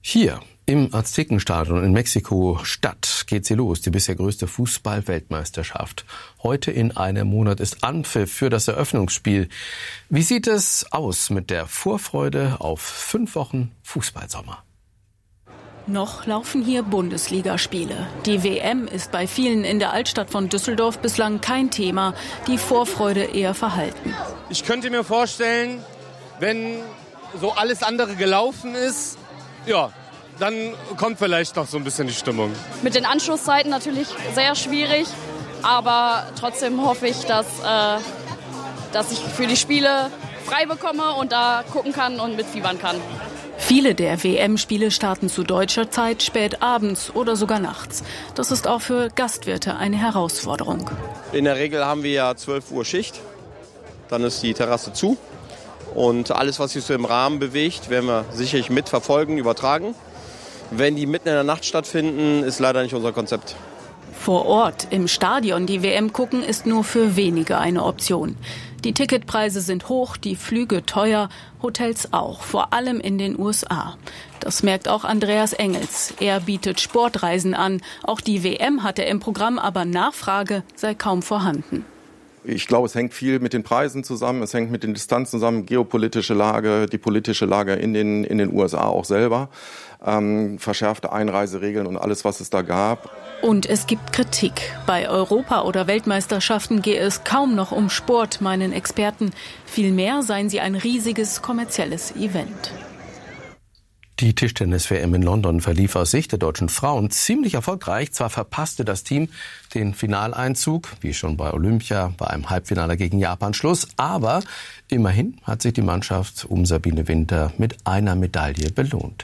Hier im Aztekenstadion in Mexiko-Stadt geht sie los, die bisher größte Fußball-Weltmeisterschaft. Heute in einem Monat ist Anpfiff für das Eröffnungsspiel. Wie sieht es aus mit der Vorfreude auf 5 Wochen Fußballsommer? Noch laufen hier Bundesligaspiele. Die WM ist bei vielen in der Altstadt von Düsseldorf bislang kein Thema, die Vorfreude eher verhalten. Ich könnte mir vorstellen, wenn so alles andere gelaufen ist, ja, dann kommt vielleicht noch so ein bisschen die Stimmung. Mit den Anschlusszeiten natürlich sehr schwierig, aber trotzdem hoffe ich, dass ich für die Spiele frei bekomme und da gucken kann und mitfiebern kann. Viele der WM-Spiele starten zu deutscher Zeit spät abends oder sogar nachts. Das ist auch für Gastwirte eine Herausforderung. In der Regel haben wir ja 12 Uhr Schicht, dann ist die Terrasse zu und alles, was sich so im Rahmen bewegt, werden wir sicherlich mitverfolgen, übertragen. Wenn die mitten in der Nacht stattfinden, ist leider nicht unser Konzept. Vor Ort im Stadion die WM gucken ist nur für wenige eine Option. Die Ticketpreise sind hoch, die Flüge teuer, Hotels auch, vor allem in den USA. Das merkt auch Andreas Engels. Er bietet Sportreisen an. Auch die WM hat er im Programm, aber Nachfrage sei kaum vorhanden. Ich glaube, es hängt viel mit den Preisen zusammen, es hängt mit den Distanzen zusammen, geopolitische Lage, die politische Lage in den USA auch selber, verschärfte Einreiseregeln und alles, was es da gab. Und es gibt Kritik. Bei Europa- oder Weltmeisterschaften gehe es kaum noch um Sport, meinen Experten. Vielmehr seien sie ein riesiges kommerzielles Event. Die Tischtennis-WM in London verlief aus Sicht der deutschen Frauen ziemlich erfolgreich. Zwar verpasste das Team den Finaleinzug, wie schon bei Olympia, bei einem Halbfinale gegen Japan Schluss. Aber immerhin hat sich die Mannschaft um Sabine Winter mit einer Medaille belohnt.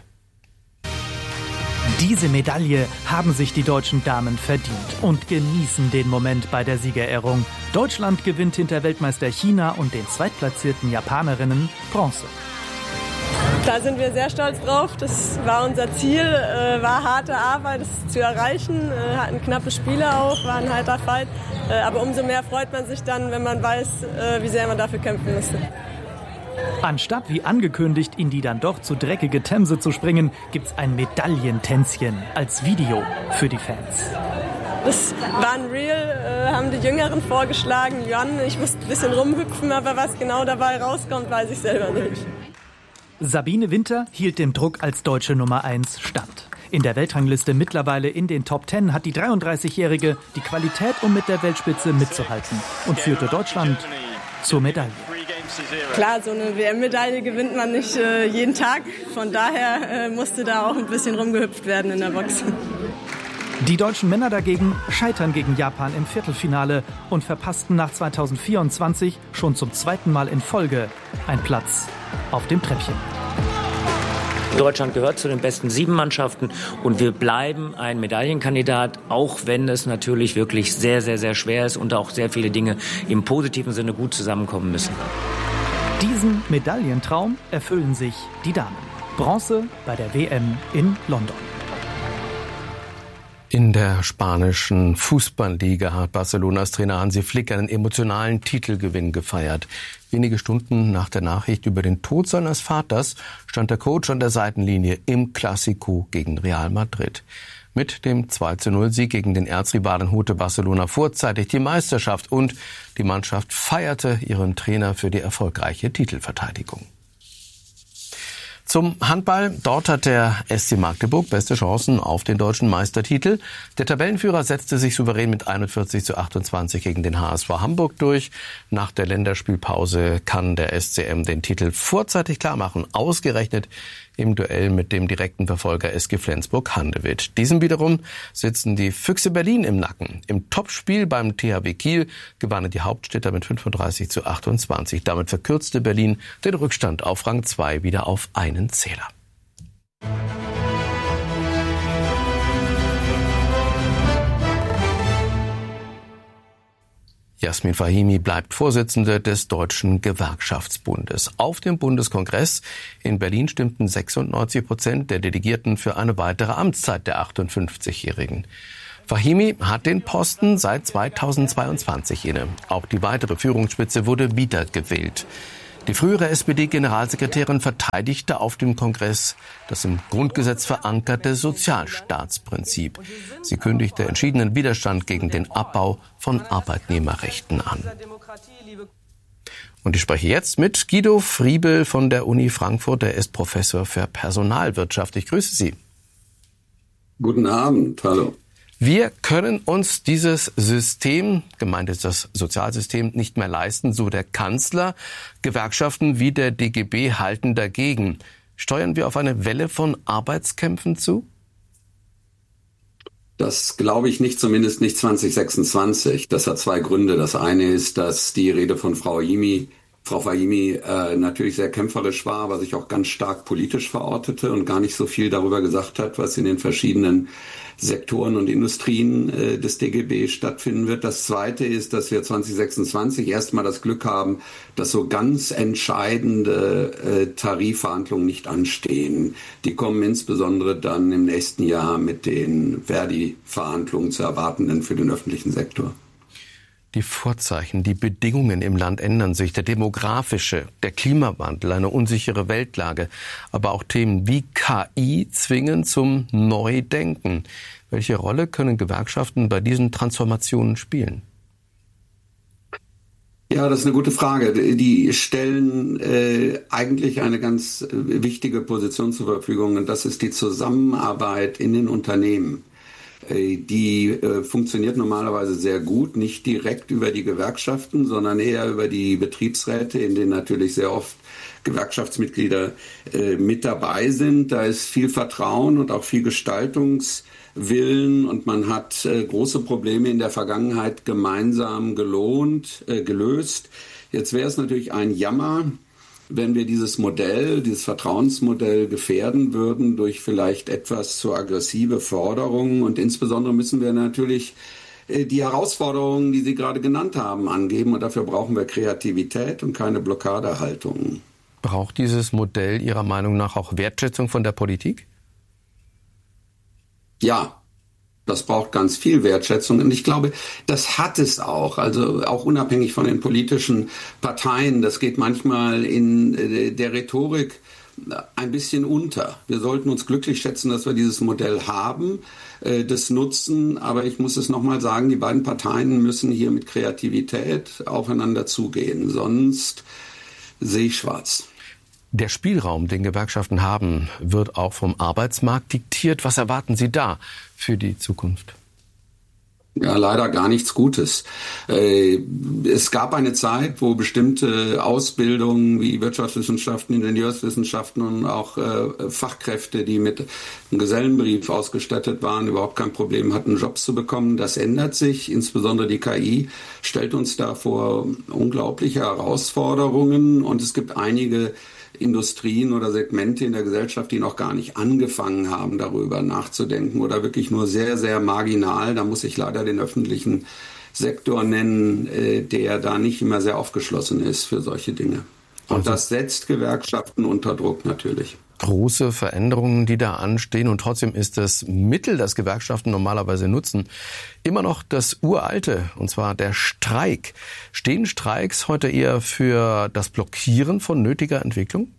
Diese Medaille haben sich die deutschen Damen verdient und genießen den Moment bei der Siegerehrung. Deutschland gewinnt hinter Weltmeister China und den zweitplatzierten Japanerinnen Bronze. Da sind wir sehr stolz drauf. Das war unser Ziel, war harte Arbeit, das zu erreichen. Hatten knappe Spiele auch, war ein harter Fight. Aber umso mehr freut man sich dann, wenn man weiß, wie sehr man dafür kämpfen musste. Anstatt wie angekündigt in die dann doch zu dreckige Themse zu springen, gibt's ein Medaillentänzchen als Video für die Fans. Das war ein Reel, haben die Jüngeren vorgeschlagen. Jan, ich musste ein bisschen rumhüpfen, aber was genau dabei rauskommt, weiß ich selber nicht. Sabine Winter hielt dem Druck als deutsche Nummer 1 stand. In der Weltrangliste mittlerweile in den Top 10 hat die 33-Jährige die Qualität, um mit der Weltspitze mitzuhalten und führte Deutschland zur Medaille. Klar, so eine WM-Medaille gewinnt man nicht jeden Tag. Von daher musste da auch ein bisschen rumgehüpft werden in der Box. Die deutschen Männer dagegen scheitern gegen Japan im Viertelfinale und verpassten nach 2024 schon zum zweiten Mal in Folge einen Platz auf dem Treppchen. Deutschland gehört zu den besten 7 Mannschaften und wir bleiben ein Medaillenkandidat, auch wenn es natürlich wirklich sehr, sehr, sehr schwer ist und auch sehr viele Dinge im positiven Sinne gut zusammenkommen müssen. Diesen Medaillentraum erfüllen sich die Damen. Bronze bei der WM in London. In der spanischen Fußballliga hat Barcelonas Trainer Hansi Flick einen emotionalen Titelgewinn gefeiert. Wenige Stunden nach der Nachricht über den Tod seines Vaters stand der Coach an der Seitenlinie im Clásico gegen Real Madrid. Mit dem 2:0-Sieg gegen den Erzrivalen holte Barcelona vorzeitig die Meisterschaft und die Mannschaft feierte ihren Trainer für die erfolgreiche Titelverteidigung. Zum Handball. Dort hat der SC Magdeburg beste Chancen auf den deutschen Meistertitel. Der Tabellenführer setzte sich souverän mit 41:28 gegen den HSV Hamburg durch. Nach der Länderspielpause kann der SCM den Titel vorzeitig klarmachen. Ausgerechnet im Duell mit dem direkten Verfolger SG Flensburg-Handewitt. Diesem wiederum sitzen die Füchse Berlin im Nacken. Im Topspiel beim THW Kiel gewannen die Hauptstädter mit 35:28. Damit verkürzte Berlin den Rückstand auf Rang 2 wieder auf einen Zähler. Jasmin Fahimi bleibt Vorsitzende des Deutschen Gewerkschaftsbundes. Auf dem Bundeskongress in Berlin stimmten 96% der Delegierten für eine weitere Amtszeit der 58-Jährigen. Fahimi hat den Posten seit 2022 inne. Auch die weitere Führungsspitze wurde wiedergewählt. Die frühere SPD-Generalsekretärin verteidigte auf dem Kongress das im Grundgesetz verankerte Sozialstaatsprinzip. Sie kündigte entschiedenen Widerstand gegen den Abbau von Arbeitnehmerrechten an. Und ich spreche jetzt mit Guido Friebel von der Uni Frankfurt. Er ist Professor für Personalwirtschaft. Ich grüße Sie. Guten Abend, hallo. Wir können uns dieses System, gemeint ist das Sozialsystem, nicht mehr leisten, so der Kanzler. Gewerkschaften wie der DGB halten dagegen. Steuern wir auf eine Welle von Arbeitskämpfen zu? Das glaube ich nicht, zumindest nicht 2026. Das hat zwei Gründe. Das eine ist, dass die Rede von Frau Fahimi natürlich sehr kämpferisch war, aber sich auch ganz stark politisch verortete und gar nicht so viel darüber gesagt hat, was in den verschiedenen Sektoren und Industrien des DGB stattfinden wird. Das Zweite ist, dass wir 2026 erstmal das Glück haben, dass so ganz entscheidende Tarifverhandlungen nicht anstehen. Die kommen insbesondere dann im nächsten Jahr mit den Verdi-Verhandlungen zu erwartenden für den öffentlichen Sektor. Die Vorzeichen, die Bedingungen im Land ändern sich. Der demografische, der Klimawandel, eine unsichere Weltlage, aber auch Themen wie KI zwingen zum Neudenken. Welche Rolle können Gewerkschaften bei diesen Transformationen spielen? Ja, das ist eine gute Frage. Die stellen eigentlich eine ganz wichtige Position zur Verfügung, und das ist die Zusammenarbeit in den Unternehmen. Die funktioniert normalerweise sehr gut, nicht direkt über die Gewerkschaften, sondern eher über die Betriebsräte, in denen natürlich sehr oft Gewerkschaftsmitglieder mit dabei sind. Da ist viel Vertrauen und auch viel Gestaltungswillen, und man hat große Probleme in der Vergangenheit gemeinsam gelöst. Jetzt wäre es natürlich ein Jammer, wenn wir dieses Vertrauensmodell gefährden würden durch vielleicht etwas zu aggressive Forderungen. Und insbesondere müssen wir natürlich die Herausforderungen, die Sie gerade genannt haben, angeben. Und dafür brauchen wir Kreativität und keine Blockadehaltung. Braucht dieses Modell Ihrer Meinung nach auch Wertschätzung von der Politik? Ja. Das braucht ganz viel Wertschätzung, und ich glaube, das hat es auch. Also auch unabhängig von den politischen Parteien. Das geht manchmal in der Rhetorik ein bisschen unter. Wir sollten uns glücklich schätzen, dass wir dieses Modell haben, das nutzen. Aber ich muss es nochmal sagen, die beiden Parteien müssen hier mit Kreativität aufeinander zugehen. Sonst sehe ich schwarz. Der Spielraum, den Gewerkschaften haben, wird auch vom Arbeitsmarkt diktiert. Was erwarten Sie da für die Zukunft? Ja, leider gar nichts Gutes. Es gab eine Zeit, wo bestimmte Ausbildungen wie Wirtschaftswissenschaften, Ingenieurswissenschaften und auch Fachkräfte, die mit einem Gesellenbrief ausgestattet waren, überhaupt kein Problem hatten, Jobs zu bekommen. Das ändert sich. Insbesondere die KI stellt uns da vor unglaubliche Herausforderungen, und es gibt einige Industrien oder Segmente in der Gesellschaft, die noch gar nicht angefangen haben, darüber nachzudenken, oder wirklich nur sehr, sehr marginal. Da muss ich leider den öffentlichen Sektor nennen, der da nicht immer sehr aufgeschlossen ist für solche Dinge. Und das setzt Gewerkschaften unter Druck natürlich. Große Veränderungen, die da anstehen, und trotzdem ist das Mittel, das Gewerkschaften normalerweise nutzen, immer noch das Uralte, und zwar der Streik. Stehen Streiks heute eher für das Blockieren von nötiger Entwicklung?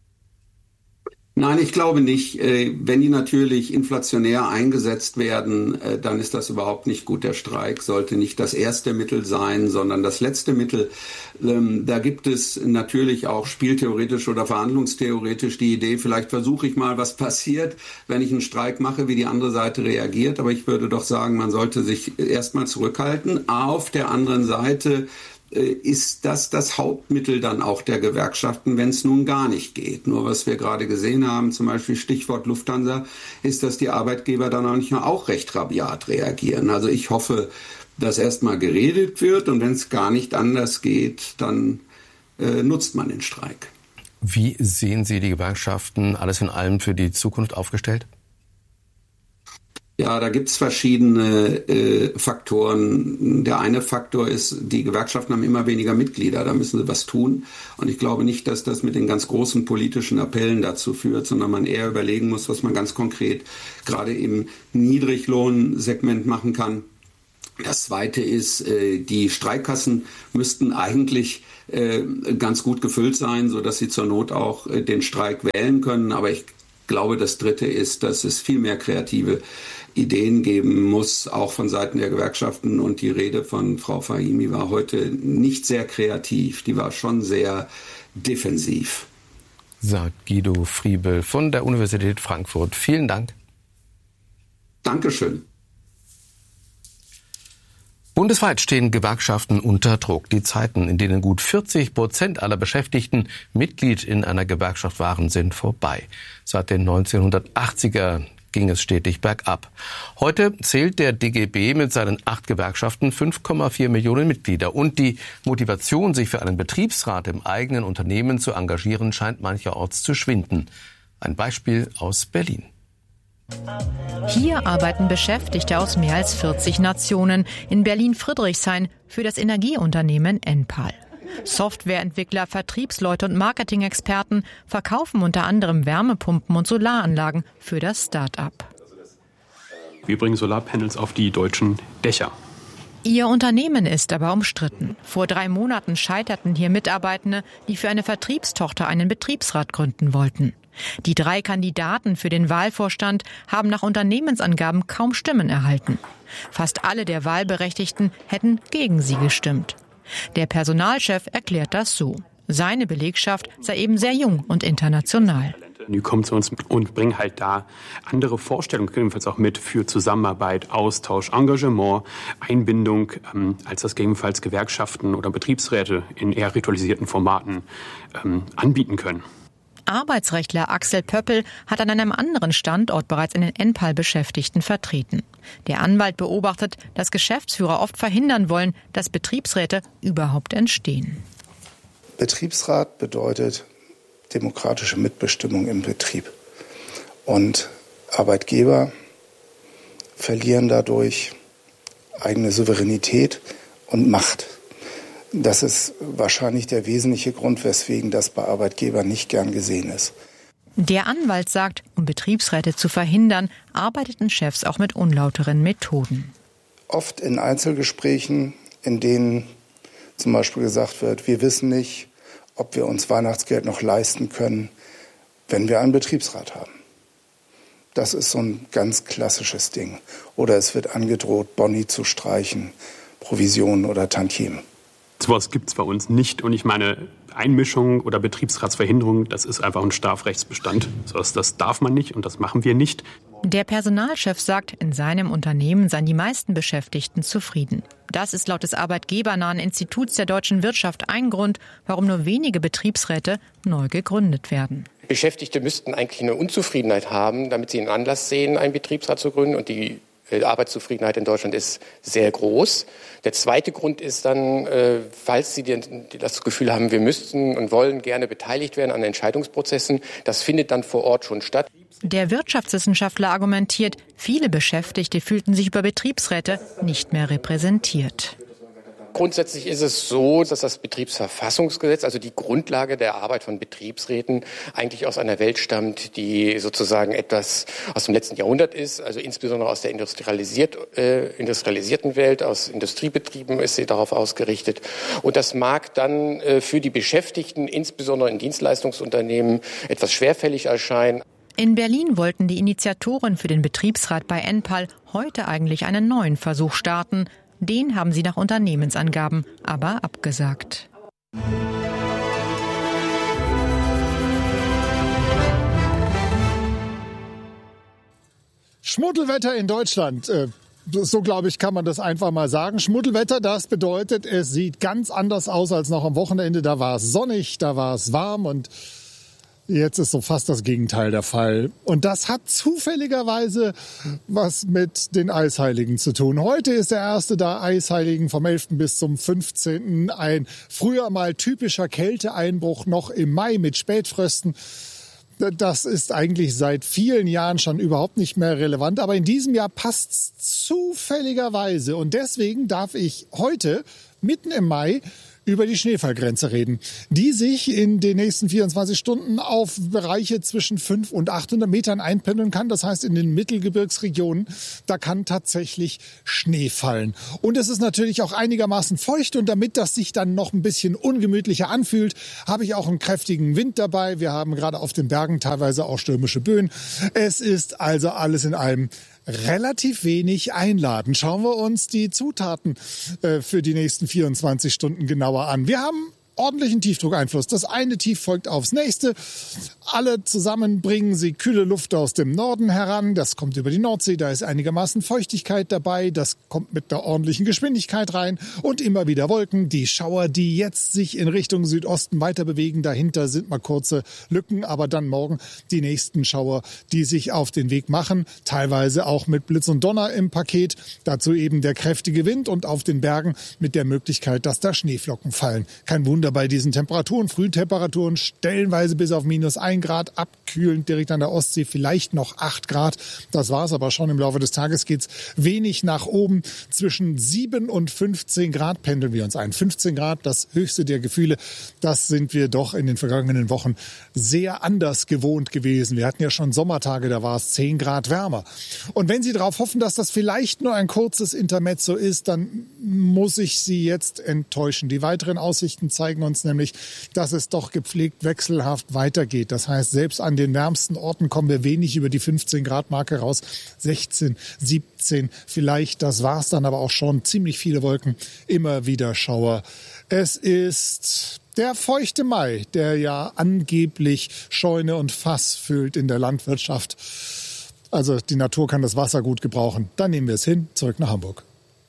Nein, ich glaube nicht. Wenn die natürlich inflationär eingesetzt werden, dann ist das überhaupt nicht gut. Der Streik sollte nicht das erste Mittel sein, sondern das letzte Mittel. Da gibt es natürlich auch spieltheoretisch oder verhandlungstheoretisch die Idee, vielleicht versuche ich mal, was passiert, wenn ich einen Streik mache, wie die andere Seite reagiert. Aber ich würde doch sagen, man sollte sich erstmal zurückhalten. Auf der anderen Seite ist das Hauptmittel dann auch der Gewerkschaften, wenn es nun gar nicht geht. Nur was wir gerade gesehen haben, zum Beispiel Stichwort Lufthansa, ist, dass die Arbeitgeber dann manchmal auch recht rabiat reagieren. Also ich hoffe, dass erstmal geredet wird, und wenn es gar nicht anders geht, dann nutzt man den Streik. Wie sehen Sie die Gewerkschaften alles in allem für die Zukunft aufgestellt? Ja, da gibt's verschiedene Faktoren. Der eine Faktor ist, die Gewerkschaften haben immer weniger Mitglieder, da müssen sie was tun. Und ich glaube nicht, dass das mit den ganz großen politischen Appellen dazu führt, sondern man eher überlegen muss, was man ganz konkret gerade im Niedriglohnsegment machen kann. Das Zweite ist, die Streikkassen müssten eigentlich ganz gut gefüllt sein, sodass sie zur Not auch den Streik wählen können. Aber ich glaube, das Dritte ist, dass es viel mehr kreative Ideen geben muss, auch von Seiten der Gewerkschaften. Und die Rede von Frau Fahimi war heute nicht sehr kreativ, die war schon sehr defensiv. Sagt Guido Friebel von der Universität Frankfurt. Vielen Dank. Dankeschön. Bundesweit stehen Gewerkschaften unter Druck. Die Zeiten, in denen gut 40% aller Beschäftigten Mitglied in einer Gewerkschaft waren, sind vorbei. Seit den 1980er ging es stetig bergab. Heute zählt der DGB mit seinen 8 Gewerkschaften 5,4 Millionen Mitglieder. Und die Motivation, sich für einen Betriebsrat im eigenen Unternehmen zu engagieren, scheint mancherorts zu schwinden. Ein Beispiel aus Berlin. Hier arbeiten Beschäftigte aus mehr als 40 Nationen in Berlin-Friedrichshain für das Energieunternehmen Enpal. Softwareentwickler, Vertriebsleute und Marketing-Experten verkaufen unter anderem Wärmepumpen und Solaranlagen für das Start-up. Wir bringen Solarpanels auf die deutschen Dächer. Ihr Unternehmen ist aber umstritten. Vor 3 Monaten scheiterten hier Mitarbeitende, die für eine Vertriebstochter einen Betriebsrat gründen wollten. Die 3 Kandidaten für den Wahlvorstand haben nach Unternehmensangaben kaum Stimmen erhalten. Fast alle der Wahlberechtigten hätten gegen sie gestimmt. Der Personalchef erklärt das so. Seine Belegschaft sei eben sehr jung und international. Die kommen zu uns und bringen halt da andere Vorstellungen, gegebenenfalls auch mit für Zusammenarbeit, Austausch, Engagement, Einbindung, als das gegebenenfalls Gewerkschaften oder Betriebsräte in eher ritualisierten Formaten anbieten können. Arbeitsrechtler Axel Pöppel hat an einem anderen Standort bereits einen Enpal-Beschäftigten vertreten. Der Anwalt beobachtet, dass Geschäftsführer oft verhindern wollen, dass Betriebsräte überhaupt entstehen. Betriebsrat bedeutet demokratische Mitbestimmung im Betrieb. Und Arbeitgeber verlieren dadurch eigene Souveränität und Macht. Das ist wahrscheinlich der wesentliche Grund, weswegen das bei Arbeitgebern nicht gern gesehen ist. Der Anwalt sagt, um Betriebsräte zu verhindern, arbeiteten Chefs auch mit unlauteren Methoden. Oft in Einzelgesprächen, in denen zum Beispiel gesagt wird, wir wissen nicht, ob wir uns Weihnachtsgeld noch leisten können, wenn wir einen Betriebsrat haben. Das ist so ein ganz klassisches Ding. Oder es wird angedroht, Boni zu streichen, Provisionen oder Tantiemen. Sowas gibt es bei uns nicht. Und ich meine, Einmischung oder Betriebsratsverhinderung, das ist einfach ein Strafrechtsbestand. Das darf man nicht und das machen wir nicht. Der Personalchef sagt, in seinem Unternehmen seien die meisten Beschäftigten zufrieden. Das ist laut des arbeitgebernahen Instituts der deutschen Wirtschaft ein Grund, warum nur wenige Betriebsräte neu gegründet werden. Beschäftigte müssten eigentlich eine Unzufriedenheit haben, damit sie einen Anlass sehen, einen Betriebsrat zu gründen. Und die Arbeitszufriedenheit in Deutschland ist sehr groß. Der zweite Grund ist dann, falls Sie das Gefühl haben, wir müssten und wollen gerne beteiligt werden an Entscheidungsprozessen, das findet dann vor Ort schon statt. Der Wirtschaftswissenschaftler argumentiert, viele Beschäftigte fühlten sich über Betriebsräte nicht mehr repräsentiert. Grundsätzlich ist es so, dass das Betriebsverfassungsgesetz, also die Grundlage der Arbeit von Betriebsräten, eigentlich aus einer Welt stammt, die sozusagen etwas aus dem letzten Jahrhundert ist, also insbesondere aus der industrialisierten Welt, aus Industriebetrieben ist sie darauf ausgerichtet. Und das mag dann für die Beschäftigten, insbesondere in Dienstleistungsunternehmen, etwas schwerfällig erscheinen. In Berlin wollten die Initiatoren für den Betriebsrat bei Enpal heute eigentlich einen neuen Versuch starten. Den haben sie nach Unternehmensangaben aber abgesagt. Schmuddelwetter in Deutschland. So, glaube ich, kann man das einfach mal sagen. Schmuddelwetter, das bedeutet, es sieht ganz anders aus als noch am Wochenende. Da war es sonnig, da war es warm und jetzt ist so fast das Gegenteil der Fall. Und das hat zufälligerweise was mit den Eisheiligen zu tun. Heute ist der erste der Eisheiligen vom 11. bis zum 15. Ein früher mal typischer Kälteeinbruch noch im Mai mit Spätfrösten. Das ist eigentlich seit vielen Jahren schon überhaupt nicht mehr relevant. Aber in diesem Jahr passt's zufälligerweise. Und deswegen darf ich heute, mitten im Mai, über die Schneefallgrenze reden, die sich in den nächsten 24 Stunden auf Bereiche zwischen 500 und 800 Metern einpendeln kann. Das heißt, in den Mittelgebirgsregionen, da kann tatsächlich Schnee fallen. Und es ist natürlich auch einigermaßen feucht. Und damit das sich dann noch ein bisschen ungemütlicher anfühlt, habe ich auch einen kräftigen Wind dabei. Wir haben gerade auf den Bergen teilweise auch stürmische Böen. Es ist also alles in allem relativ wenig einladend. Schauen wir uns die Zutaten für die nächsten 24 Stunden genauer an. Wir haben ordentlichen Tiefdruckeinfluss. Das eine Tief folgt aufs nächste. Alle zusammen bringen sie kühle Luft aus dem Norden heran. Das kommt über die Nordsee. Da ist einigermaßen Feuchtigkeit dabei. Das kommt mit einer ordentlichen Geschwindigkeit rein. Und immer wieder Wolken. Die Schauer, die jetzt sich in Richtung Südosten weiter bewegen. Dahinter sind mal kurze Lücken. Aber dann morgen die nächsten Schauer, die sich auf den Weg machen. Teilweise auch mit Blitz und Donner im Paket. Dazu eben der kräftige Wind und auf den Bergen mit der Möglichkeit, dass da Schneeflocken fallen. Kein Wunder bei diesen Temperaturen. Frühtemperaturen stellenweise bis auf -1 Grad, abkühlend direkt an der Ostsee vielleicht noch 8 Grad. Das war's aber schon. Im Laufe des Tages geht's wenig nach oben. Zwischen 7 und 15 Grad pendeln wir uns ein. 15 Grad, das höchste der Gefühle. Das sind wir doch in den vergangenen Wochen sehr anders gewohnt gewesen. Wir hatten ja schon Sommertage, da war es 10 Grad wärmer. Und wenn Sie darauf hoffen, dass das vielleicht nur ein kurzes Intermezzo ist, dann muss ich Sie jetzt enttäuschen. Die weiteren Aussichten zeigen uns nämlich, dass es doch gepflegt wechselhaft weitergeht. Das heißt, selbst an den wärmsten Orten kommen wir wenig über die 15 Grad Marke raus. 16, 17 vielleicht, das war's dann aber auch schon. Ziemlich viele Wolken, immer wieder Schauer. Es ist der feuchte Mai, der ja angeblich Scheune und Fass füllt in der Landwirtschaft. Also die Natur kann das Wasser gut gebrauchen. Dann nehmen wir es hin, zurück nach Hamburg.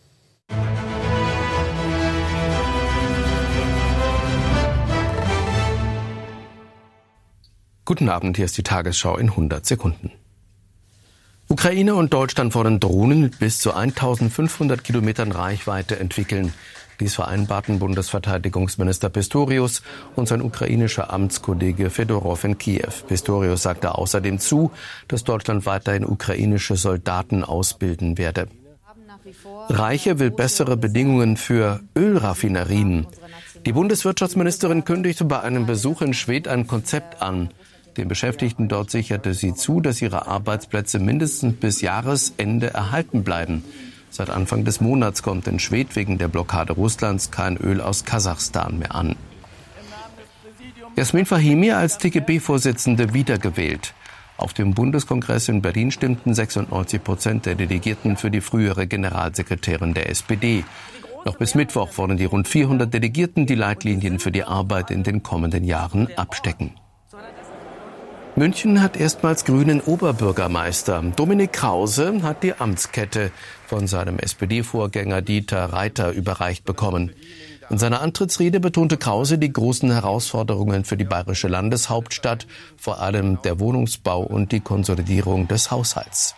Guten Abend, hier ist die Tagesschau in 100 Sekunden. Ukraine und Deutschland wollen Drohnen mit bis zu 1500 Kilometern Reichweite entwickeln. Dies vereinbarten Bundesverteidigungsminister Pistorius und sein ukrainischer Amtskollege Fedorow in Kiew. Pistorius sagte außerdem zu, dass Deutschland weiterhin ukrainische Soldaten ausbilden werde. Reiche will bessere Bedingungen für Ölraffinerien. Die Bundeswirtschaftsministerin kündigte bei einem Besuch in Schwedt ein Konzept an. Den Beschäftigten dort sicherte sie zu, dass ihre Arbeitsplätze mindestens bis Jahresende erhalten bleiben. Seit Anfang des Monats kommt in Schwedt wegen der Blockade Russlands kein Öl aus Kasachstan mehr an. Jasmin Fahimi als TGB-Vorsitzende wiedergewählt. Auf dem Bundeskongress in Berlin stimmten 96% der Delegierten für die frühere Generalsekretärin der SPD. Noch bis Mittwoch wollen die rund 400 Delegierten die Leitlinien für die Arbeit in den kommenden Jahren abstecken. München hat erstmals grünen Oberbürgermeister. Dominik Krause hat die Amtskette von seinem SPD-Vorgänger Dieter Reiter überreicht bekommen. In seiner Antrittsrede betonte Krause die großen Herausforderungen für die bayerische Landeshauptstadt, vor allem der Wohnungsbau und die Konsolidierung des Haushalts.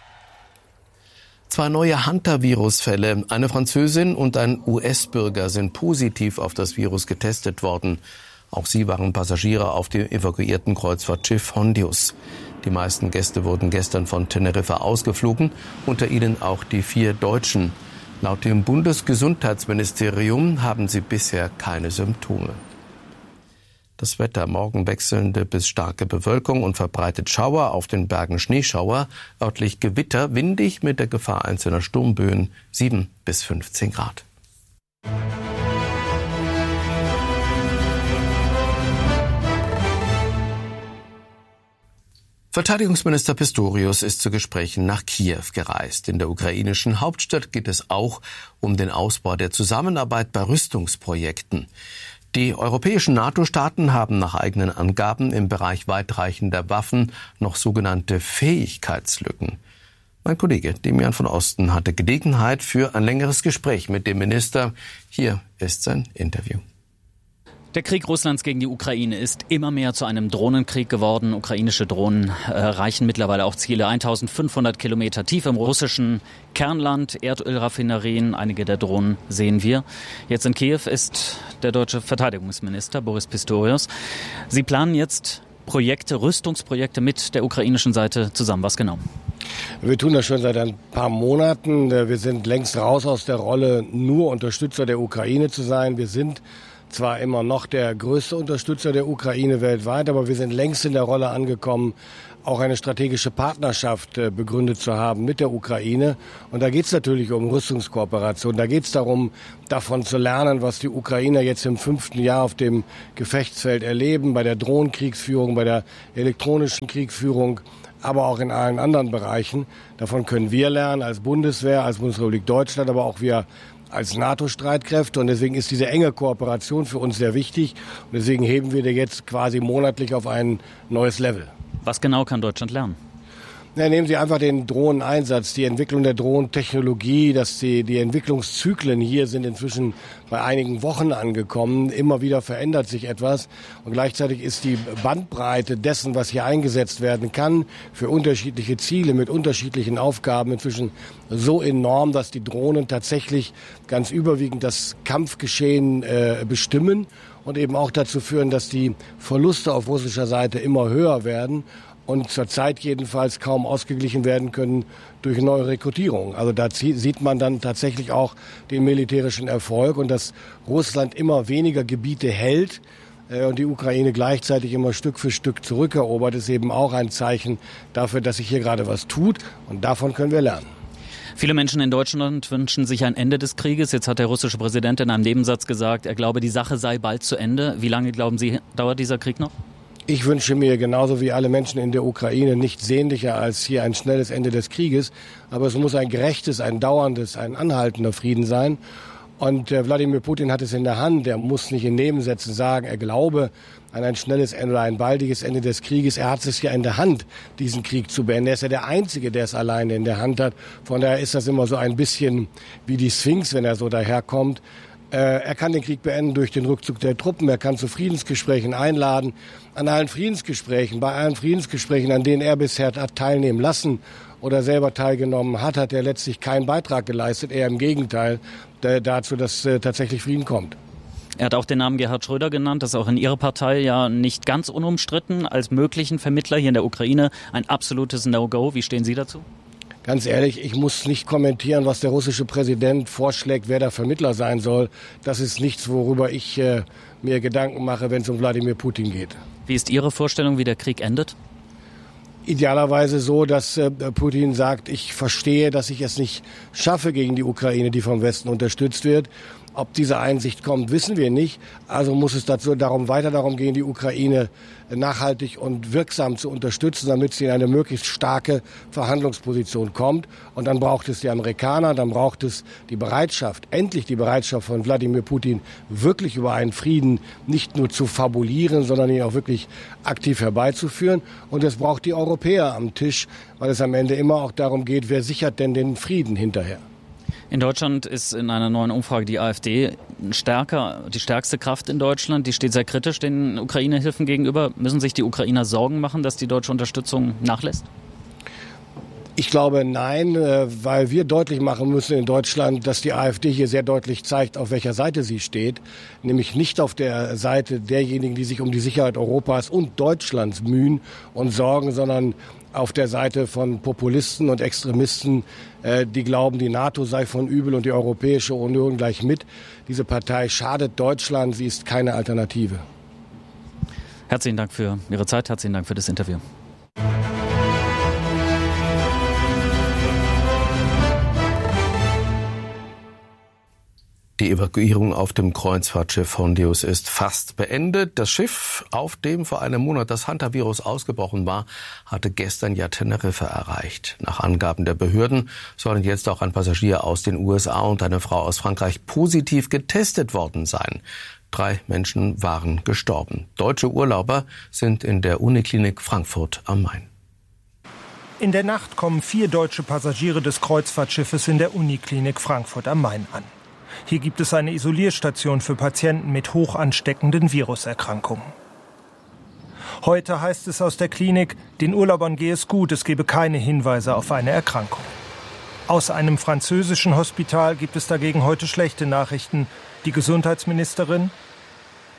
2 neue Hunter-Virus-Fälle, eine Französin und ein US-Bürger sind positiv auf das Virus getestet worden. Auch sie waren Passagiere auf dem evakuierten Kreuzfahrtschiff Hondius. Die meisten Gäste wurden gestern von Teneriffa ausgeflogen, unter ihnen auch die 4 Deutschen. Laut dem Bundesgesundheitsministerium haben sie bisher keine Symptome. Das Wetter: morgen wechselnde bis starke Bewölkung und verbreitet Schauer, auf den Bergen Schneeschauer, örtlich Gewitter, windig mit der Gefahr einzelner Sturmböen, 7 bis 15 Grad. Verteidigungsminister Pistorius ist zu Gesprächen nach Kiew gereist. In der ukrainischen Hauptstadt geht es auch um den Ausbau der Zusammenarbeit bei Rüstungsprojekten. Die europäischen NATO-Staaten haben nach eigenen Angaben im Bereich weitreichender Waffen noch sogenannte Fähigkeitslücken. Mein Kollege Demian von Osten hatte Gelegenheit für ein längeres Gespräch mit dem Minister. Hier ist sein Interview. Der Krieg Russlands gegen die Ukraine ist immer mehr zu einem Drohnenkrieg geworden. Ukrainische Drohnen erreichen mittlerweile auch Ziele 1500 Kilometer tief im russischen Kernland, Erdölraffinerien. Einige der Drohnen sehen wir. Jetzt in Kiew ist der deutsche Verteidigungsminister Boris Pistorius. Sie planen jetzt Projekte, Rüstungsprojekte mit der ukrainischen Seite zusammen. Was genau? Wir tun das schon seit ein paar Monaten. Wir sind längst raus aus der Rolle, nur Unterstützer der Ukraine zu sein. Wir sind zwar immer noch der größte Unterstützer der Ukraine weltweit, aber wir sind längst in der Rolle angekommen, auch eine strategische Partnerschaft begründet zu haben mit der Ukraine. Und da geht es natürlich um Rüstungskooperation. Da geht es darum, davon zu lernen, was die Ukrainer jetzt im 5. Jahr auf dem Gefechtsfeld erleben, bei der Drohnenkriegsführung, bei der elektronischen Kriegsführung, aber auch in allen anderen Bereichen. Davon können wir lernen als Bundeswehr, als Bundesrepublik Deutschland, aber auch wir als NATO-Streitkräfte. Und deswegen ist diese enge Kooperation für uns sehr wichtig. Und deswegen heben wir die jetzt quasi monatlich auf ein neues Level. Was genau kann Deutschland lernen? Ja, nehmen Sie einfach den Drohneneinsatz, die Entwicklung der Drohnentechnologie, dass die Entwicklungszyklen hier sind inzwischen bei einigen Wochen angekommen. Immer wieder verändert sich etwas und gleichzeitig ist die Bandbreite dessen, was hier eingesetzt werden kann, für unterschiedliche Ziele mit unterschiedlichen Aufgaben inzwischen so enorm, dass die Drohnen tatsächlich ganz überwiegend das Kampfgeschehen bestimmen und eben auch dazu führen, dass die Verluste auf russischer Seite immer höher werden und zurzeit jedenfalls kaum ausgeglichen werden können durch neue Rekrutierungen. Also da sieht man dann tatsächlich auch den militärischen Erfolg und dass Russland immer weniger Gebiete hält und die Ukraine gleichzeitig immer Stück für Stück zurückerobert, ist eben auch ein Zeichen dafür, dass sich hier gerade was tut und davon können wir lernen. Viele Menschen in Deutschland wünschen sich ein Ende des Krieges. Jetzt hat der russische Präsident in einem Nebensatz gesagt, er glaube, die Sache sei bald zu Ende. Wie lange, glauben Sie, dauert dieser Krieg noch? Ich wünsche mir genauso wie alle Menschen in der Ukraine nichts sehnlicher als hier ein schnelles Ende des Krieges. Aber es muss ein gerechtes, ein dauerndes, ein anhaltender Frieden sein. Und Wladimir Putin hat es in der Hand. Er muss nicht in Nebensätzen sagen, er glaube an ein schnelles Ende oder ein baldiges Ende des Krieges. Er hat es ja in der Hand, diesen Krieg zu beenden. Er ist ja der Einzige, der es alleine in der Hand hat. Von daher ist das immer so ein bisschen wie die Sphinx, wenn er so daherkommt. Er kann den Krieg beenden durch den Rückzug der Truppen. Er kann zu Friedensgesprächen einladen. Bei allen Friedensgesprächen, an denen er bisher hat teilnehmen lassen oder selber teilgenommen hat, hat er letztlich keinen Beitrag geleistet. Eher im Gegenteil dazu, dass tatsächlich Frieden kommt. Er hat auch den Namen Gerhard Schröder genannt. Das ist auch in Ihrer Partei ja nicht ganz unumstritten als möglichen Vermittler hier in der Ukraine. Ein absolutes No-Go. Wie stehen Sie dazu? Ganz ehrlich, ich muss nicht kommentieren, was der russische Präsident vorschlägt, wer der Vermittler sein soll. Das ist nichts, worüber ich mir Gedanken mache, wenn es um Wladimir Putin geht. Wie ist Ihre Vorstellung, wie der Krieg endet? Idealerweise so, dass Putin sagt, ich verstehe, dass ich es nicht schaffe gegen die Ukraine, die vom Westen unterstützt wird. Ob diese Einsicht kommt, wissen wir nicht. Also muss es weiter darum gehen, die Ukraine nachhaltig und wirksam zu unterstützen, damit sie in eine möglichst starke Verhandlungsposition kommt. Und dann braucht es die Amerikaner, dann braucht es endlich die Bereitschaft von Wladimir Putin, wirklich über einen Frieden nicht nur zu fabulieren, sondern ihn auch wirklich aktiv herbeizuführen. Und es braucht die Europäer am Tisch, weil es am Ende immer auch darum geht, wer sichert denn den Frieden hinterher. In Deutschland ist in einer neuen Umfrage die AfD die stärkste Kraft in Deutschland. Die steht sehr kritisch den Ukraine-Hilfen gegenüber. Müssen sich die Ukrainer Sorgen machen, dass die deutsche Unterstützung nachlässt? Ich glaube, nein, weil wir deutlich machen müssen in Deutschland, dass die AfD hier sehr deutlich zeigt, auf welcher Seite sie steht. Nämlich nicht auf der Seite derjenigen, die sich um die Sicherheit Europas und Deutschlands mühen und sorgen, sondern auf der Seite von Populisten und Extremisten, die glauben, die NATO sei von übel und die Europäische Union gleich mit. Diese Partei schadet Deutschland, sie ist keine Alternative. Herzlichen Dank für Ihre Zeit, herzlichen Dank für das Interview. Die Evakuierung auf dem Kreuzfahrtschiff Hondius ist fast beendet. Das Schiff, auf dem vor einem Monat das Hantavirus ausgebrochen war, hatte gestern ja Teneriffa erreicht. Nach Angaben der Behörden sollen jetzt auch ein Passagier aus den USA und eine Frau aus Frankreich positiv getestet worden sein. 3 Menschen waren gestorben. Deutsche Urlauber sind in der Uniklinik Frankfurt am Main. In der Nacht kommen 4 deutsche Passagiere des Kreuzfahrtschiffes in der Uniklinik Frankfurt am Main an. Hier gibt es eine Isolierstation für Patienten mit hoch ansteckenden Viruserkrankungen. Heute heißt es aus der Klinik, den Urlaubern gehe es gut, es gebe keine Hinweise auf eine Erkrankung. Aus einem französischen Hospital gibt es dagegen heute schlechte Nachrichten. Die Gesundheitsministerin: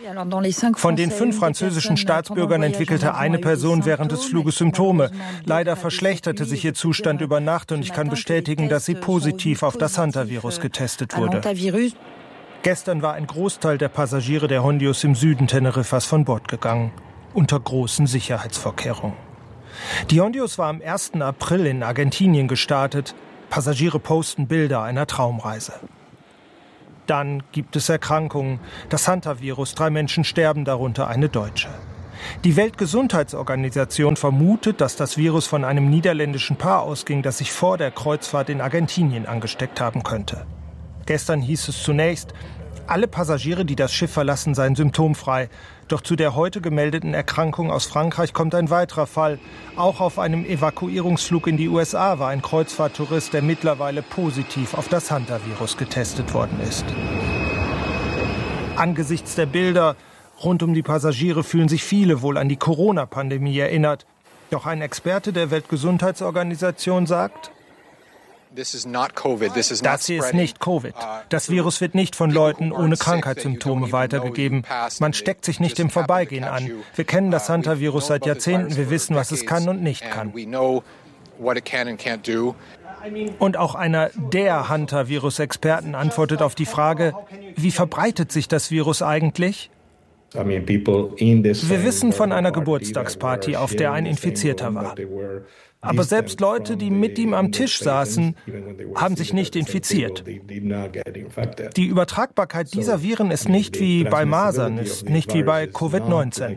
Von den 5 französischen Staatsbürgern entwickelte eine Person während des Fluges Symptome. Leider verschlechterte sich ihr Zustand über Nacht und ich kann bestätigen, dass sie positiv auf das Hantavirus getestet wurde. Gestern war ein Großteil der Passagiere der Hondios im Süden Teneriffas von Bord gegangen, unter großen Sicherheitsvorkehrungen. Die Hondios war am 1. April in Argentinien gestartet. Passagiere posten Bilder einer Traumreise. Dann gibt es Erkrankungen. Das Hantavirus, 3 Menschen sterben, darunter eine Deutsche. Die Weltgesundheitsorganisation vermutet, dass das Virus von einem niederländischen Paar ausging, das sich vor der Kreuzfahrt in Argentinien angesteckt haben könnte. Gestern hieß es zunächst, alle Passagiere, die das Schiff verlassen, seien symptomfrei. Doch zu der heute gemeldeten Erkrankung aus Frankreich kommt ein weiterer Fall. Auch auf einem Evakuierungsflug in die USA war ein Kreuzfahrttourist, der mittlerweile positiv auf das Hantavirus getestet worden ist. Angesichts der Bilder rund um die Passagiere fühlen sich viele wohl an die Corona-Pandemie erinnert. Doch ein Experte der Weltgesundheitsorganisation sagt: Das hier ist nicht Covid. Das Virus wird nicht von Leuten ohne Krankheitssymptome weitergegeben. Man steckt sich nicht im Vorbeigehen an. Wir kennen das Hantavirus seit Jahrzehnten. Wir wissen, was es kann und nicht kann. Und auch einer der Hantavirus-Experten antwortet auf die Frage, wie verbreitet sich das Virus eigentlich? Wir wissen von einer Geburtstagsparty, auf der ein Infizierter war. Aber selbst Leute, die mit ihm am Tisch saßen, haben sich nicht infiziert. Die Übertragbarkeit dieser Viren ist nicht wie bei Masern, ist nicht wie bei Covid-19.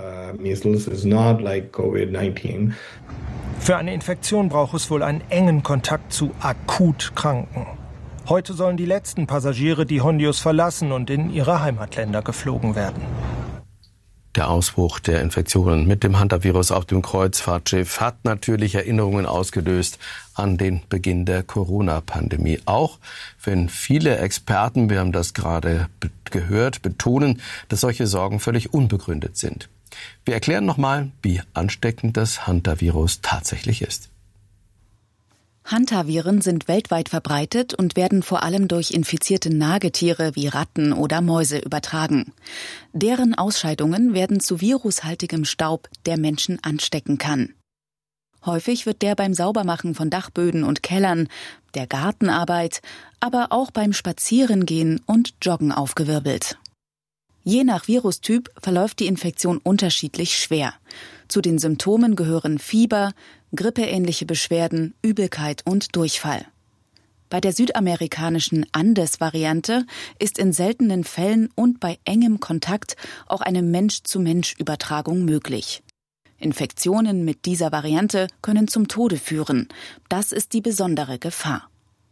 Für eine Infektion braucht es wohl einen engen Kontakt zu akut Kranken. Heute sollen die letzten Passagiere die Hondios verlassen und in ihre Heimatländer geflogen werden. Der Ausbruch der Infektionen mit dem Hantavirus auf dem Kreuzfahrtschiff hat natürlich Erinnerungen ausgelöst an den Beginn der Corona-Pandemie. Auch wenn viele Experten, wir haben das gerade gehört, betonen, dass solche Sorgen völlig unbegründet sind. Wir erklären nochmal, wie ansteckend das Hantavirus tatsächlich ist. Hantaviren sind weltweit verbreitet und werden vor allem durch infizierte Nagetiere wie Ratten oder Mäuse übertragen. Deren Ausscheidungen werden zu virushaltigem Staub, der Menschen anstecken kann. Häufig wird der beim Saubermachen von Dachböden und Kellern, der Gartenarbeit, aber auch beim Spazierengehen und Joggen aufgewirbelt. Je nach Virustyp verläuft die Infektion unterschiedlich schwer. Zu den Symptomen gehören Fieber, grippeähnliche Beschwerden, Übelkeit und Durchfall. Bei der südamerikanischen Andes-Variante ist in seltenen Fällen und bei engem Kontakt auch eine Mensch-zu-Mensch-Übertragung möglich. Infektionen mit dieser Variante können zum Tode führen. Das ist die besondere Gefahr.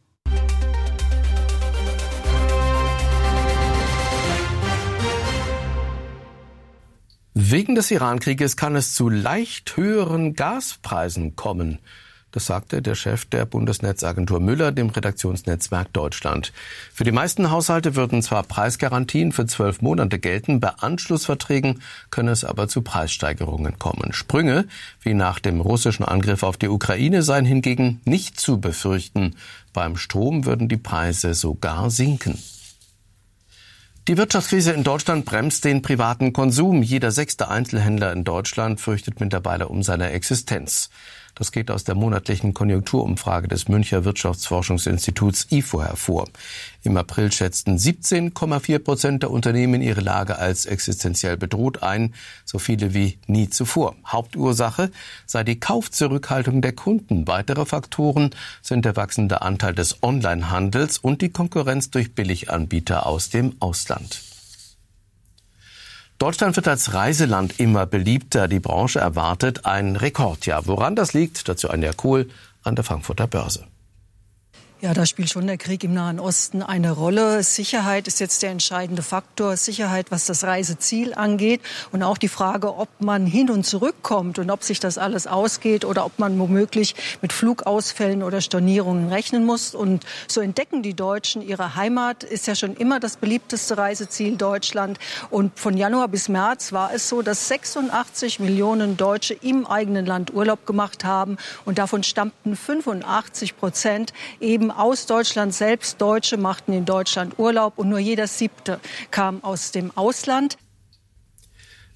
Wegen des Iran-Krieges kann es zu leicht höheren Gaspreisen kommen. Das sagte der Chef der Bundesnetzagentur Müller dem Redaktionsnetzwerk Deutschland. Für die meisten Haushalte würden zwar Preisgarantien für 12 Monate gelten, bei Anschlussverträgen könne es aber zu Preissteigerungen kommen. Sprünge, wie nach dem russischen Angriff auf die Ukraine, seien hingegen nicht zu befürchten. Beim Strom würden die Preise sogar sinken. Die Wirtschaftskrise in Deutschland bremst den privaten Konsum. Jeder 6. Einzelhändler in Deutschland fürchtet mittlerweile um seine Existenz. Das geht aus der monatlichen Konjunkturumfrage des Münchner Wirtschaftsforschungsinstituts IFO hervor. Im April schätzten 17,4% der Unternehmen ihre Lage als existenziell bedroht ein, so viele wie nie zuvor. Hauptursache sei die Kaufzurückhaltung der Kunden. Weitere Faktoren sind der wachsende Anteil des Onlinehandels und die Konkurrenz durch Billiganbieter aus dem Ausland. Deutschland wird als Reiseland immer beliebter. Die Branche erwartet ein Rekordjahr. Woran das liegt, dazu Anja Kohl an der Frankfurter Börse. Ja, da spielt schon der Krieg im Nahen Osten eine Rolle. Sicherheit ist jetzt der entscheidende Faktor. Sicherheit, was das Reiseziel angeht. Und auch die Frage, ob man hin und zurück kommt und ob sich das alles ausgeht oder ob man womöglich mit Flugausfällen oder Stornierungen rechnen muss. Und so entdecken die Deutschen ihre Heimat. Ist ja schon immer das beliebteste Reiseziel Deutschland. Und von Januar bis März war es so, dass 86 Millionen Deutsche im eigenen Land Urlaub gemacht haben. Und davon stammten 85% eben aus Deutschland selbst. Deutsche machten in Deutschland Urlaub und nur jeder 7. kam aus dem Ausland.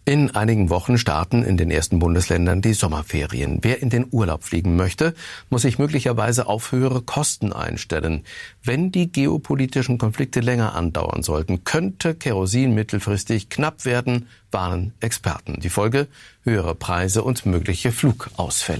In einigen Wochen starten in den ersten Bundesländern die Sommerferien. Wer in den Urlaub fliegen möchte, muss sich möglicherweise auf höhere Kosten einstellen. Wenn die geopolitischen Konflikte länger andauern sollten, könnte Kerosin mittelfristig knapp werden, warnen Experten. Die Folge: höhere Preise und mögliche Flugausfälle.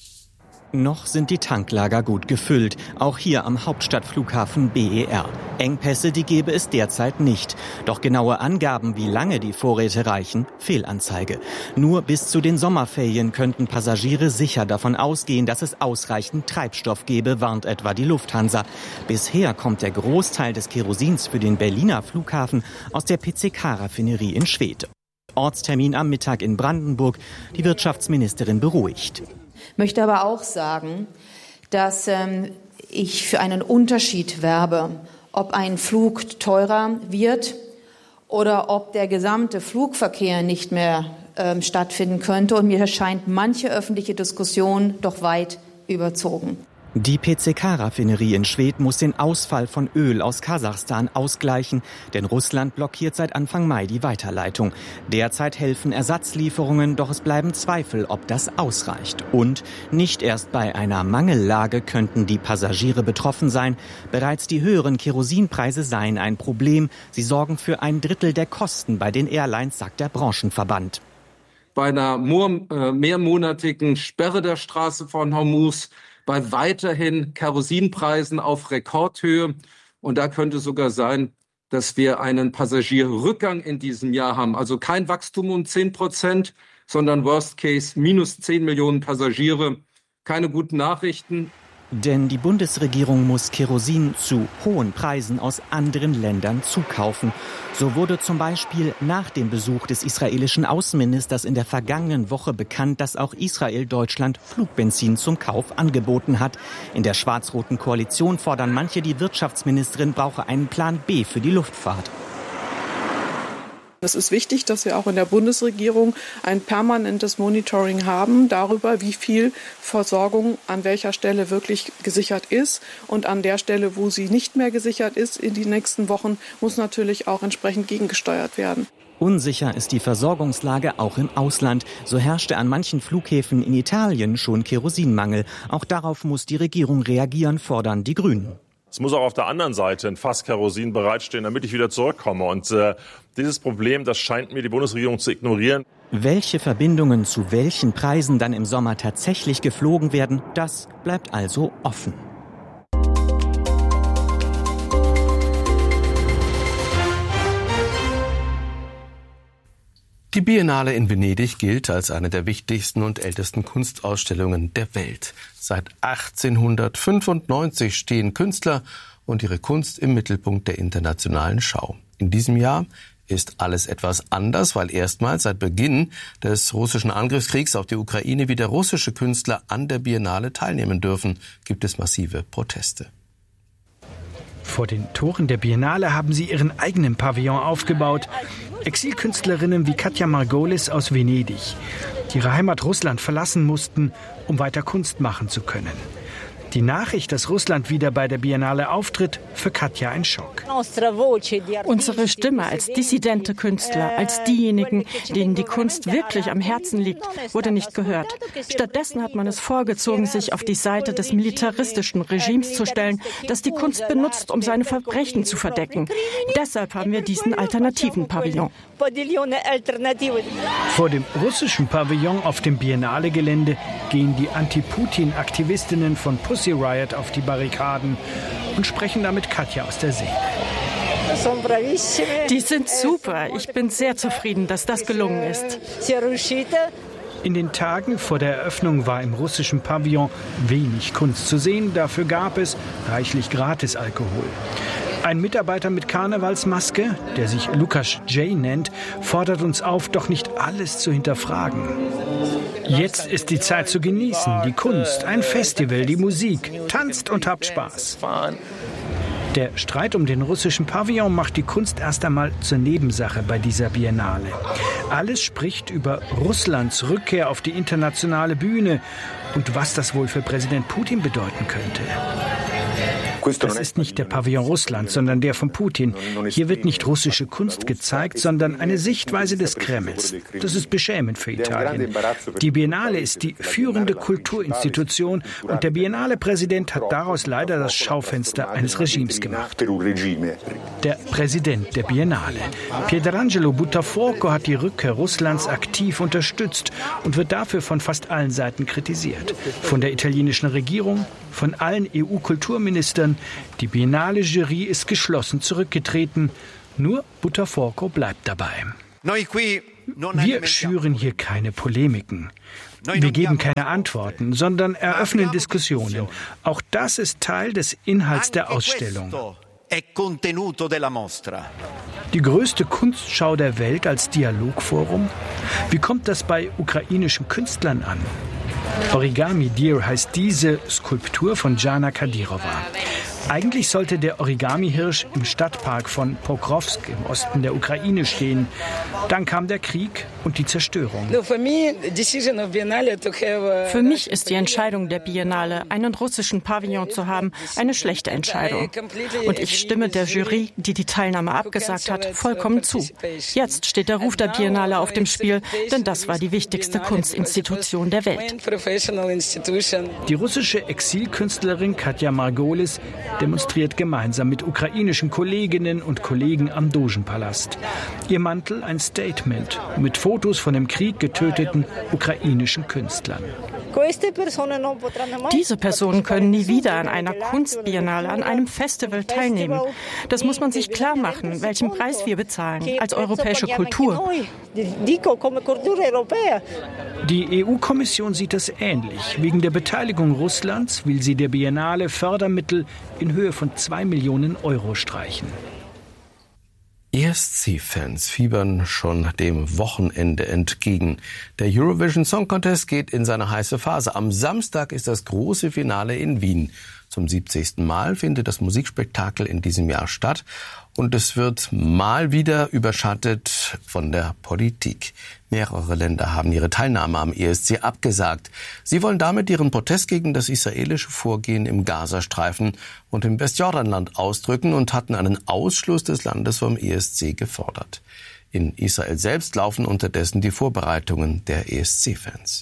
Noch sind die Tanklager gut gefüllt, auch hier am Hauptstadtflughafen BER. Engpässe, die gäbe es derzeit nicht. Doch genaue Angaben, wie lange die Vorräte reichen, Fehlanzeige. Nur bis zu den Sommerferien könnten Passagiere sicher davon ausgehen, dass es ausreichend Treibstoff gebe, warnt etwa die Lufthansa. Bisher kommt der Großteil des Kerosins für den Berliner Flughafen aus der PCK-Raffinerie in Schwedt. Ortstermin am Mittag in Brandenburg, die Wirtschaftsministerin beruhigt. Möchte aber auch sagen, dass ich für einen Unterschied werbe, ob ein Flug teurer wird oder ob der gesamte Flugverkehr nicht mehr stattfinden könnte. Und mir scheint manche öffentliche Diskussion doch weit überzogen. Die PCK-Raffinerie in Schwedt muss den Ausfall von Öl aus Kasachstan ausgleichen, denn Russland blockiert seit Anfang Mai die Weiterleitung. Derzeit helfen Ersatzlieferungen, doch es bleiben Zweifel, ob das ausreicht. Und nicht erst bei einer Mangellage könnten die Passagiere betroffen sein. Bereits die höheren Kerosinpreise seien ein Problem. Sie sorgen für 1/3 der Kosten bei den Airlines, sagt der Branchenverband. Bei einer mehrmonatigen Sperre der Straße von Hormuz, bei weiterhin Kerosinpreisen auf Rekordhöhe. Und da könnte sogar sein, dass wir einen Passagierrückgang in diesem Jahr haben. Also kein Wachstum um 10%, sondern Worst Case minus 10 Millionen Passagiere. Keine guten Nachrichten. Denn die Bundesregierung muss Kerosin zu hohen Preisen aus anderen Ländern zukaufen. So wurde zum Beispiel nach dem Besuch des israelischen Außenministers in der vergangenen Woche bekannt, dass auch Israel Deutschland Flugbenzin zum Kauf angeboten hat. In der schwarz-roten Koalition fordern manche, die Wirtschaftsministerin brauche einen Plan B für die Luftfahrt. Es ist wichtig, dass wir auch in der Bundesregierung ein permanentes Monitoring haben darüber, wie viel Versorgung an welcher Stelle wirklich gesichert ist. Und an der Stelle, wo sie nicht mehr gesichert ist, in die nächsten Wochen, muss natürlich auch entsprechend gegengesteuert werden. Unsicher ist die Versorgungslage auch im Ausland. So herrschte an manchen Flughäfen in Italien schon Kerosinmangel. Auch darauf muss die Regierung reagieren, fordern die Grünen. Es muss auch auf der anderen Seite ein Fass Kerosin bereitstehen, damit ich wieder zurückkomme. Und dieses Problem, das scheint mir die Bundesregierung zu ignorieren. Welche Verbindungen zu welchen Preisen dann im Sommer tatsächlich geflogen werden, das bleibt also offen. Die Biennale in Venedig gilt als eine der wichtigsten und ältesten Kunstausstellungen der Welt. Seit 1895 stehen Künstler und ihre Kunst im Mittelpunkt der internationalen Schau. In diesem Jahr ist alles etwas anders, weil erstmals seit Beginn des russischen Angriffskriegs auf die Ukraine wieder russische Künstler an der Biennale teilnehmen dürfen, gibt es massive Proteste. Vor den Toren der Biennale haben sie ihren eigenen Pavillon aufgebaut. Exilkünstlerinnen wie Katja Margolis aus Venedig, die ihre Heimat Russland verlassen mussten, um weiter Kunst machen zu können. Die Nachricht, dass Russland wieder bei der Biennale auftritt, für Katja ein Schock. Unsere Stimme als dissidente Künstler, als diejenigen, denen die Kunst wirklich am Herzen liegt, wurde nicht gehört. Stattdessen hat man es vorgezogen, sich auf die Seite des militaristischen Regimes zu stellen, das die Kunst benutzt, um seine Verbrechen zu verdecken. Deshalb haben wir diesen alternativen Pavillon. Vor dem russischen Pavillon auf dem Biennale-Gelände gehen die Anti-Putin-Aktivistinnen von Pussy Riot auf die Barrikaden und sprechen damit Katja aus der Seele. Die sind super. Ich bin sehr zufrieden, dass das gelungen ist. In den Tagen vor der Eröffnung war im russischen Pavillon wenig Kunst zu sehen. Dafür gab es reichlich Gratisalkohol. Ein Mitarbeiter mit Karnevalsmaske, der sich Lukas J. nennt, fordert uns auf, doch nicht alles zu hinterfragen. Jetzt ist die Zeit zu genießen, die Kunst, ein Festival, die Musik. Tanzt und habt Spaß. Der Streit um den russischen Pavillon macht die Kunst erst einmal zur Nebensache bei dieser Biennale. Alles spricht über Russlands Rückkehr auf die internationale Bühne und was das wohl für Präsident Putin bedeuten könnte. Das ist nicht der Pavillon Russlands, sondern der von Putin. Hier wird nicht russische Kunst gezeigt, sondern eine Sichtweise des Kremls. Das ist beschämend für Italien. Die Biennale ist die führende Kulturinstitution und der Biennale-Präsident hat daraus leider das Schaufenster eines Regimes gemacht. Der Präsident der Biennale, Pietrangelo Buttafuoco, hat die Rückkehr Russlands aktiv unterstützt und wird dafür von fast allen Seiten kritisiert. Von der italienischen Regierung, von allen EU-Kulturministern. Die Biennale-Jury ist geschlossen zurückgetreten. Nur Buttafuoco bleibt dabei. Wir schüren hier keine Polemiken. Wir geben keine Antworten, sondern eröffnen Diskussionen. Auch das ist Teil des Inhalts der Ausstellung. Die größte Kunstschau der Welt als Dialogforum? Wie kommt das bei ukrainischen Künstlern an? Origami Deer heißt diese Skulptur von Jana Kadyrova. Eigentlich sollte der Origami-Hirsch im Stadtpark von Pokrovsk im Osten der Ukraine stehen. Dann kam der Krieg und die Zerstörung. Für mich ist die Entscheidung der Biennale, einen russischen Pavillon zu haben, eine schlechte Entscheidung. Und ich stimme der Jury, die die Teilnahme abgesagt hat, vollkommen zu. Jetzt steht der Ruf der Biennale auf dem Spiel, denn das war die wichtigste Kunstinstitution der Welt. Die russische Exilkünstlerin Katja Margolis demonstriert gemeinsam mit ukrainischen Kolleginnen und Kollegen am Dogenpalast. Ihr Mantel ein Statement mit Fotos von im Krieg getöteten ukrainischen Künstlern. Diese Personen können nie wieder an einer Kunstbiennale, an einem Festival teilnehmen. Das muss man sich klar machen, welchen Preis wir bezahlen als europäische Kultur. Die EU-Kommission sieht das ähnlich. Wegen der Beteiligung Russlands will sie der Biennale Fördermittel in Höhe von 2 Millionen Euro streichen. ESC-Fans fiebern schon dem Wochenende entgegen. Der Eurovision Song Contest geht in seine heiße Phase. Am Samstag ist das große Finale in Wien. Zum 70. Mal findet das Musikspektakel in diesem Jahr statt. Und es wird mal wieder überschattet von der Politik. Mehrere Länder haben ihre Teilnahme am ESC abgesagt. Sie wollen damit ihren Protest gegen das israelische Vorgehen im Gazastreifen und im Westjordanland ausdrücken und hatten einen Ausschluss des Landes vom ESC gefordert. In Israel selbst laufen unterdessen die Vorbereitungen der ESC-Fans.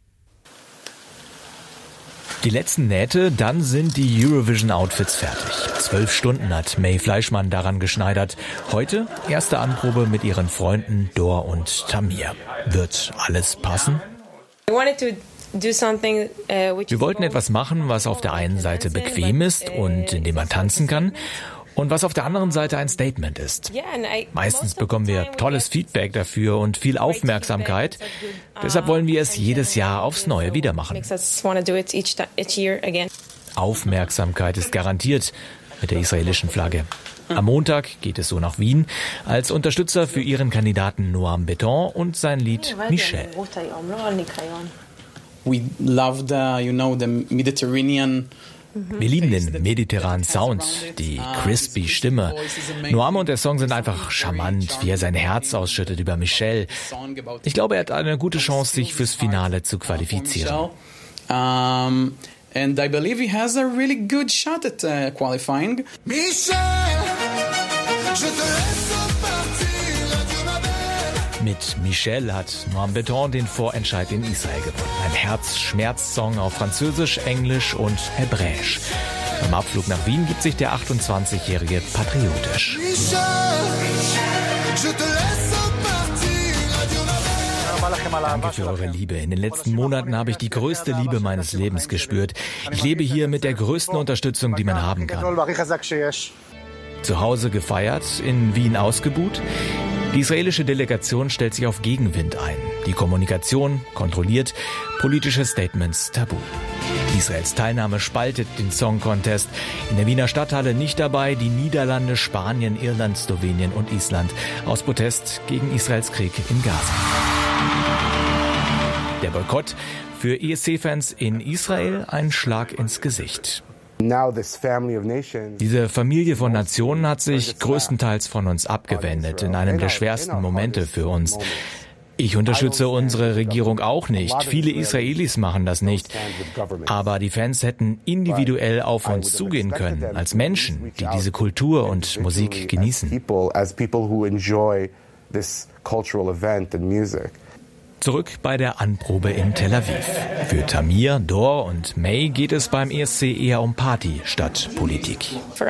Die letzten Nähte, dann sind die Eurovision-Outfits fertig. 12 Stunden hat May Fleischmann daran geschneidert. Heute erste Anprobe mit ihren Freunden Dor und Tamir. Wird alles passen? Wir wollten etwas machen, was auf der einen Seite bequem ist und in dem man tanzen kann. Und was auf der anderen Seite ein Statement ist. Meistens bekommen wir tolles Feedback dafür und viel Aufmerksamkeit. Deshalb wollen wir es jedes Jahr aufs Neue wieder machen. Aufmerksamkeit ist garantiert mit der israelischen Flagge. Am Montag geht es so nach Wien als Unterstützer für ihren Kandidaten Noam Beton und sein Lied Michel. We love the Mediterranean. Wir lieben den mediterranen Sound, die crispy Stimme. Noam und der Song sind einfach charmant, wie er sein Herz ausschüttet über Michel. Ich glaube, er hat eine gute Chance, sich fürs Finale zu qualifizieren. And I believe he has a really good shot at qualifying. Mit Michel hat Noam Beton den Vorentscheid in Israel gewonnen. Ein Herz-Schmerz-Song auf Französisch, Englisch und Hebräisch. Beim Abflug nach Wien gibt sich der 28-Jährige patriotisch. Danke für eure Liebe. In den letzten Monaten habe ich die größte Liebe meines Lebens gespürt. Ich lebe hier mit der größten Unterstützung, die man haben kann. Zu Hause gefeiert, in Wien ausgebuht. Die israelische Delegation stellt sich auf Gegenwind ein. Die Kommunikation kontrolliert, politische Statements tabu. Israels Teilnahme spaltet den Song Contest. In der Wiener Stadthalle nicht dabei die Niederlande, Spanien, Irland, Slowenien und Island aus Protest gegen Israels Krieg in Gaza. Der Boykott für ESC-Fans in Israel ein Schlag ins Gesicht. Diese Familie von Nationen hat sich größtenteils von uns abgewendet in einem der schwersten Momente für uns. Ich unterstütze unsere Regierung auch nicht. Viele Israelis machen das nicht. Aber die Fans hätten individuell auf uns zugehen können, als Menschen, die diese Kultur und Musik genießen. Zurück bei der Anprobe in Tel Aviv. Für Tamir, Dor und May geht es beim ESC eher um Party statt Politik.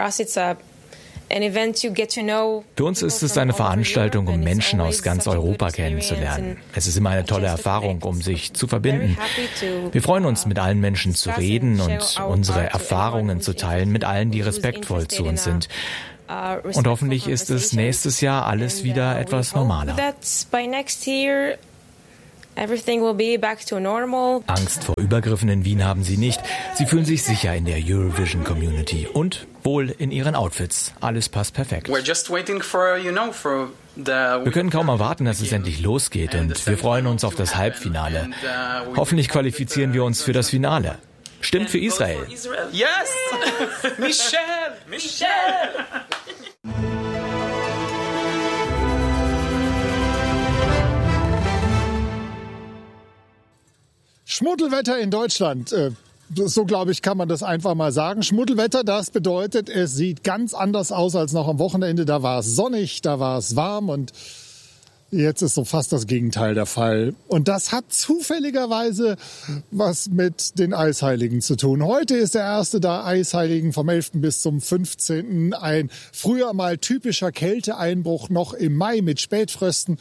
Für uns ist es eine Veranstaltung, um Menschen aus ganz Europa kennenzulernen. Es ist immer eine tolle Erfahrung, um sich zu verbinden. Wir freuen uns, mit allen Menschen zu reden und unsere Erfahrungen zu teilen mit allen, die respektvoll zu uns sind. Und hoffentlich ist es nächstes Jahr alles wieder etwas normaler. Angst vor Übergriffen in Wien haben sie nicht. Sie fühlen sich sicher in der Eurovision-Community und wohl in ihren Outfits. Alles passt perfekt. Wir können kaum erwarten, dass es endlich losgeht und wir freuen uns auf das Halbfinale. Hoffentlich qualifizieren wir uns für das Finale. Stimmt für Israel. Yes! Michelle! Schmuddelwetter in Deutschland. So, glaube ich, kann man das einfach mal sagen. Schmuddelwetter, das bedeutet, es sieht ganz anders aus als noch am Wochenende. Da war es sonnig, da war es warm und jetzt ist so fast das Gegenteil der Fall. Und das hat zufälligerweise was mit den Eisheiligen zu tun. Heute ist der erste der Eisheiligen vom 11. bis zum 15. Ein früher mal typischer Kälteeinbruch noch im Mai mit Spätfrösten.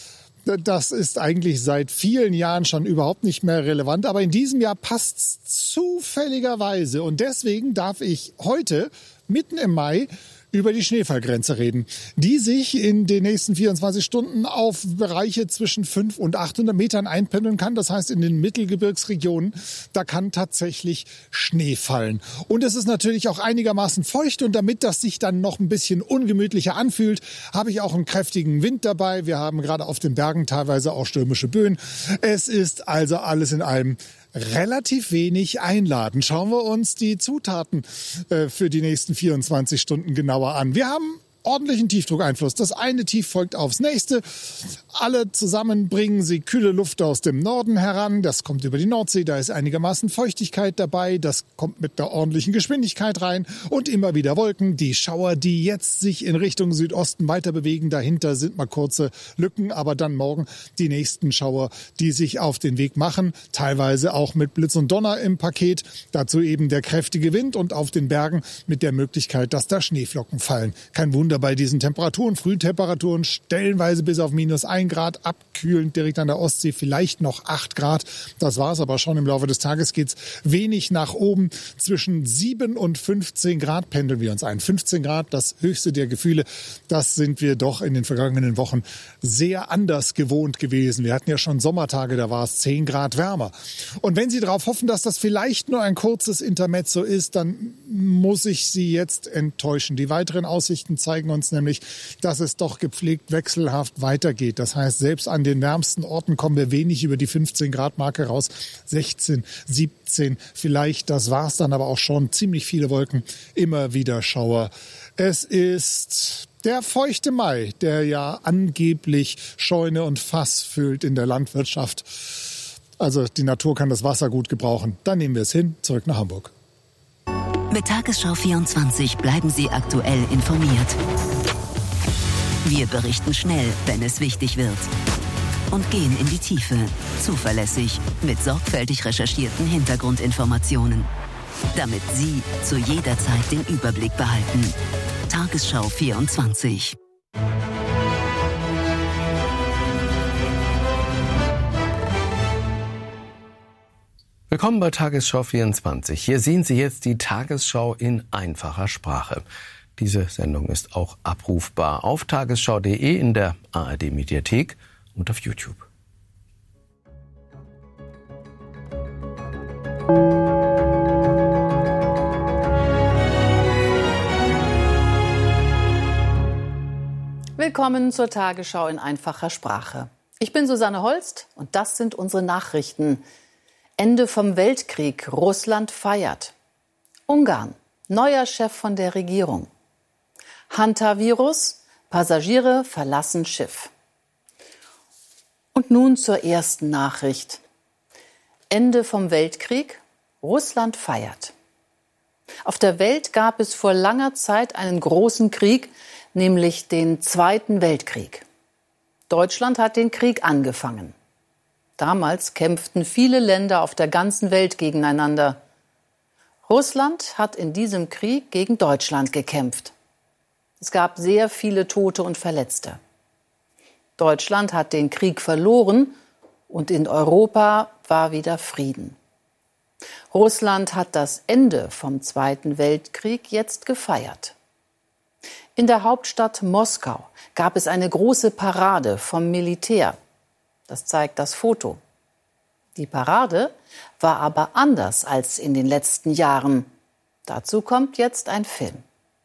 Das ist eigentlich seit vielen Jahren schon überhaupt nicht mehr relevant. Aber in diesem Jahr passt's zufälligerweise. Und deswegen darf ich heute, mitten im Mai, über die Schneefallgrenze reden, die sich in den nächsten 24 Stunden auf Bereiche zwischen 500 und 800 Metern einpendeln kann. Das heißt, in den Mittelgebirgsregionen, da kann tatsächlich Schnee fallen. Und es ist natürlich auch einigermaßen feucht. Und damit das sich dann noch ein bisschen ungemütlicher anfühlt, habe ich auch einen kräftigen Wind dabei. Wir haben gerade auf den Bergen teilweise auch stürmische Böen. Es ist also alles in allem relativ wenig einladen. Schauen wir uns die Zutaten für die nächsten 24 Stunden genauer an. Wir haben ordentlichen Tiefdruckeinfluss. Das eine Tief folgt aufs nächste. Alle zusammen bringen sie kühle Luft aus dem Norden heran. Das kommt über die Nordsee. Da ist einigermaßen Feuchtigkeit dabei. Das kommt mit einer ordentlichen Geschwindigkeit rein. Und immer wieder Wolken. Die Schauer, die jetzt sich in Richtung Südosten weiter bewegen. Dahinter sind mal kurze Lücken. Aber dann morgen die nächsten Schauer, die sich auf den Weg machen. Teilweise auch mit Blitz und Donner im Paket. Dazu eben der kräftige Wind und auf den Bergen mit der Möglichkeit, dass da Schneeflocken fallen. Kein Wunder bei diesen Temperaturen, Frühtemperaturen stellenweise bis auf -1 Grad, abkühlend direkt an der Ostsee vielleicht noch 8 Grad. Das war's aber schon. Im Laufe des Tages geht's wenig nach oben. Zwischen 7 und 15 Grad pendeln wir uns ein. 15 Grad, das höchste der Gefühle. Das sind wir doch in den vergangenen Wochen sehr anders gewohnt gewesen. Wir hatten ja schon Sommertage, da war es 10 Grad wärmer. Und wenn Sie darauf hoffen, dass das vielleicht nur ein kurzes Intermezzo ist, dann muss ich Sie jetzt enttäuschen. Die weiteren Aussichten zeigen uns nämlich, dass es doch gepflegt wechselhaft weitergeht. Das heißt, selbst an den wärmsten Orten kommen wir wenig über die 15 Grad Marke raus. 16, 17 vielleicht, das war's dann aber auch schon. Ziemlich viele Wolken, immer wieder Schauer. Es ist der feuchte Mai, der ja angeblich Scheune und Fass füllt in der Landwirtschaft. Also die Natur kann das Wasser gut gebrauchen. Dann nehmen wir es hin, zurück nach Hamburg. Mit Tagesschau 24 bleiben Sie aktuell informiert. Wir berichten schnell, wenn es wichtig wird. Und gehen in die Tiefe, zuverlässig, mit sorgfältig recherchierten Hintergrundinformationen. Damit Sie zu jeder Zeit den Überblick behalten. Tagesschau 24. Willkommen bei Tagesschau 24. Hier sehen Sie jetzt die Tagesschau in einfacher Sprache. Diese Sendung ist auch abrufbar auf tagesschau.de, in der ARD-Mediathek und auf YouTube. Willkommen zur Tagesschau in einfacher Sprache. Ich bin Susanne Holst und das sind unsere Nachrichten. Ende vom Weltkrieg. Russland feiert. Ungarn. Neuer Chef von der Regierung. Hantavirus. Passagiere verlassen Schiff. Und nun zur ersten Nachricht. Ende vom Weltkrieg. Russland feiert. Auf der Welt gab es vor langer Zeit einen großen Krieg, nämlich den Zweiten Weltkrieg. Deutschland hat den Krieg angefangen. Damals kämpften viele Länder auf der ganzen Welt gegeneinander. Russland hat in diesem Krieg gegen Deutschland gekämpft. Es gab sehr viele Tote und Verletzte. Deutschland hat den Krieg verloren und in Europa war wieder Frieden. Russland hat das Ende vom Zweiten Weltkrieg jetzt gefeiert. In der Hauptstadt Moskau gab es eine große Parade vom Militär. Das zeigt das Foto. Die Parade war aber anders als in den letzten Jahren. Dazu kommt jetzt ein Film.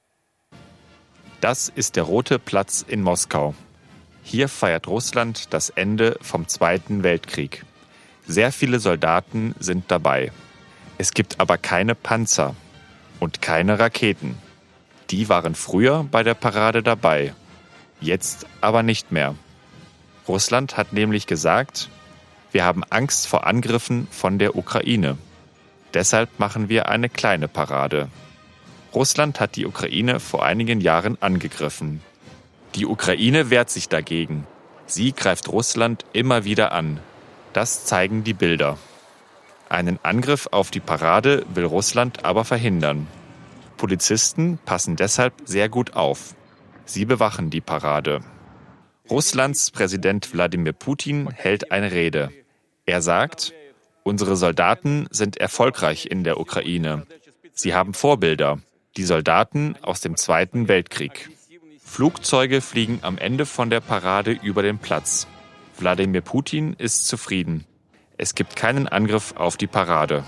Das ist der Rote Platz in Moskau. Hier feiert Russland das Ende vom Zweiten Weltkrieg. Sehr viele Soldaten sind dabei. Es gibt aber keine Panzer und keine Raketen. Die waren früher bei der Parade dabei, jetzt aber nicht mehr. Russland hat nämlich gesagt, wir haben Angst vor Angriffen von der Ukraine. Deshalb machen wir eine kleine Parade. Russland hat die Ukraine vor einigen Jahren angegriffen. Die Ukraine wehrt sich dagegen. Sie greift Russland immer wieder an. Das zeigen die Bilder. Einen Angriff auf die Parade will Russland aber verhindern. Polizisten passen deshalb sehr gut auf. Sie bewachen die Parade. Russlands Präsident Wladimir Putin hält eine Rede. Er sagt, unsere Soldaten sind erfolgreich in der Ukraine. Sie haben Vorbilder, die Soldaten aus dem Zweiten Weltkrieg. Flugzeuge fliegen am Ende von der Parade über den Platz. Wladimir Putin ist zufrieden. Es gibt keinen Angriff auf die Parade.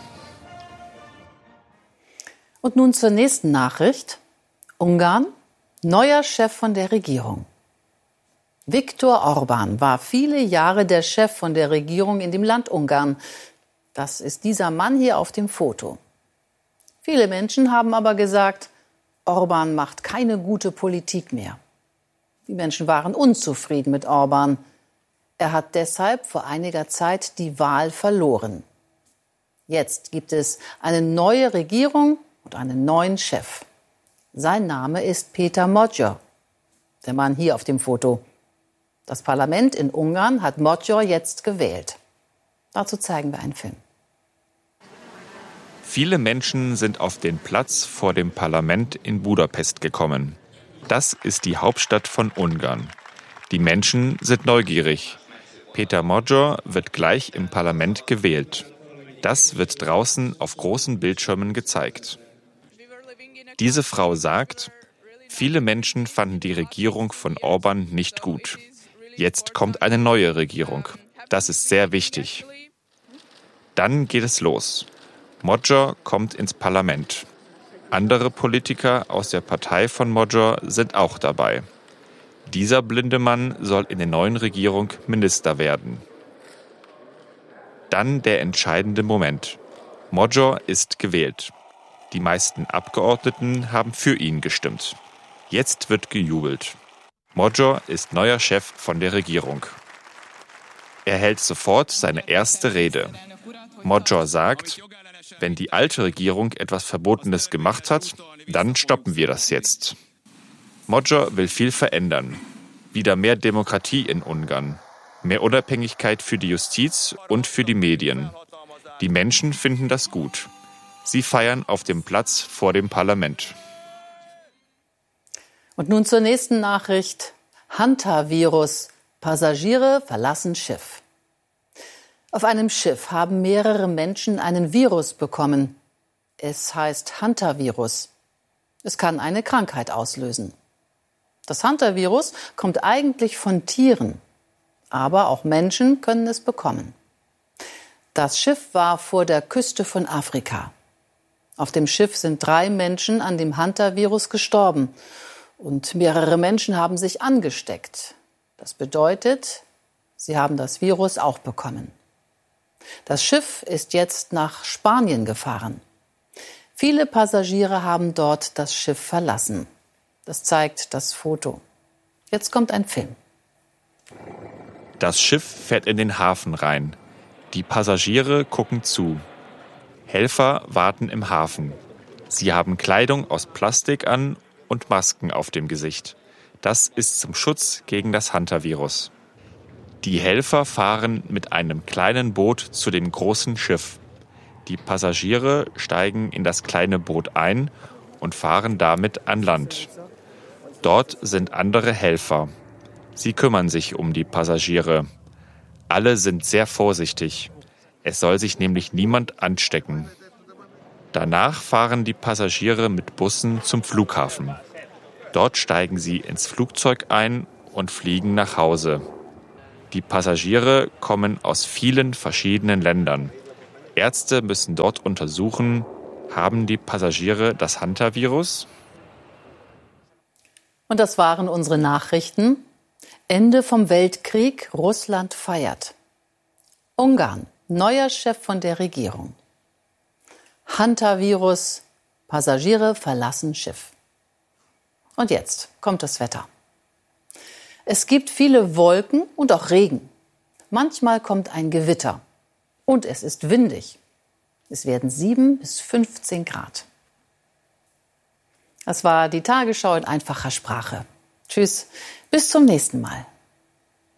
Und nun zur nächsten Nachricht. Ungarn, neuer Chef von der Regierung. Viktor Orbán war viele Jahre der Chef von der Regierung in dem Land Ungarn. Das ist dieser Mann hier auf dem Foto. Viele Menschen haben aber gesagt, Orbán macht keine gute Politik mehr. Die Menschen waren unzufrieden mit Orbán. Er hat deshalb vor einiger Zeit die Wahl verloren. Jetzt gibt es eine neue Regierung und einen neuen Chef. Sein Name ist Péter Magyar, der Mann hier auf dem Foto. Das Parlament in Ungarn hat Magyar jetzt gewählt. Dazu zeigen wir einen Film. Viele Menschen sind auf den Platz vor dem Parlament in Budapest gekommen. Das ist die Hauptstadt von Ungarn. Die Menschen sind neugierig. Péter Magyar wird gleich im Parlament gewählt. Das wird draußen auf großen Bildschirmen gezeigt. Diese Frau sagt, viele Menschen fanden die Regierung von Orbán nicht gut. Jetzt kommt eine neue Regierung. Das ist sehr wichtig. Dann geht es los. Magyar kommt ins Parlament. Andere Politiker aus der Partei von Magyar sind auch dabei. Dieser blinde Mann soll in der neuen Regierung Minister werden. Dann der entscheidende Moment. Magyar ist gewählt. Die meisten Abgeordneten haben für ihn gestimmt. Jetzt wird gejubelt. Magyar ist neuer Chef von der Regierung. Er hält sofort seine erste Rede. Magyar sagt, wenn die alte Regierung etwas Verbotenes gemacht hat, dann stoppen wir das jetzt. Magyar will viel verändern. Wieder mehr Demokratie in Ungarn. Mehr Unabhängigkeit für die Justiz und für die Medien. Die Menschen finden das gut. Sie feiern auf dem Platz vor dem Parlament. Und nun zur nächsten Nachricht. Hantavirus. Passagiere verlassen Schiff. Auf einem Schiff haben mehrere Menschen einen Virus bekommen. Es heißt Hantavirus. Es kann eine Krankheit auslösen. Das Hantavirus kommt eigentlich von Tieren, aber auch Menschen können es bekommen. Das Schiff war vor der Küste von Afrika. Auf dem Schiff sind 3 Menschen an dem Hantavirus gestorben und mehrere Menschen haben sich angesteckt. Das bedeutet, sie haben das Virus auch bekommen. Das Schiff ist jetzt nach Spanien gefahren. Viele Passagiere haben dort das Schiff verlassen. Das zeigt das Foto. Jetzt kommt ein Film. Das Schiff fährt in den Hafen rein. Die Passagiere gucken zu. Helfer warten im Hafen. Sie haben Kleidung aus Plastik an und Masken auf dem Gesicht. Das ist zum Schutz gegen das Hantavirus. Die Helfer fahren mit einem kleinen Boot zu dem großen Schiff. Die Passagiere steigen in das kleine Boot ein und fahren damit an Land. Dort sind andere Helfer. Sie kümmern sich um die Passagiere. Alle sind sehr vorsichtig. Es soll sich nämlich niemand anstecken. Danach fahren die Passagiere mit Bussen zum Flughafen. Dort steigen sie ins Flugzeug ein und fliegen nach Hause. Die Passagiere kommen aus vielen verschiedenen Ländern. Ärzte müssen dort untersuchen, haben die Passagiere das Hantavirus? Und das waren unsere Nachrichten. Ende vom Weltkrieg, Russland feiert. Ungarn, neuer Chef von der Regierung. Hantavirus, Passagiere verlassen Schiff. Und jetzt kommt das Wetter. Es gibt viele Wolken und auch Regen. Manchmal kommt ein Gewitter. Und es ist windig. Es werden 7 bis 15 Grad. Das war die Tagesschau in einfacher Sprache. Tschüss, bis zum nächsten Mal.